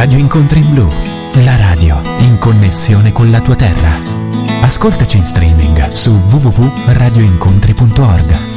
Radio Incontri in Blu, la radio in connessione con la tua terra. Ascoltaci in streaming su www.radioincontri.org.